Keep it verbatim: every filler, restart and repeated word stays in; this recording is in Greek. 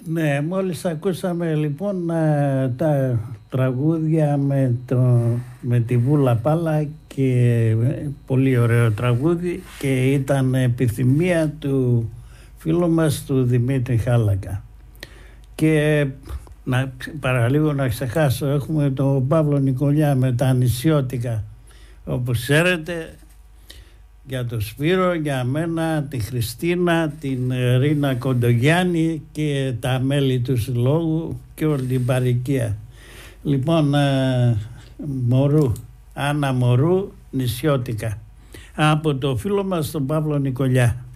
Ναι, μόλις ακούσαμε λοιπόν τα τραγούδια με, το, με τη Βούλα Πάλα και πολύ ωραίο τραγούδι, και ήταν επιθυμία του φίλου μας του Δημήτρη Χάλακα. Και να, παραλίγο να ξεχάσω, έχουμε τον Παύλο Νικολιά με τα νησιώτικα, όπως ξέρετε, για τον Σπύρο, για μένα, τη Χριστίνα, την Ρίνα Κοντογιάννη και τα μέλη του συλλόγου και όλη την παροικία. Λοιπόν, ε, Μωρού, Άννα Μωρού, νησιώτικα, από το φίλο μας τον Παύλο Νικολιά.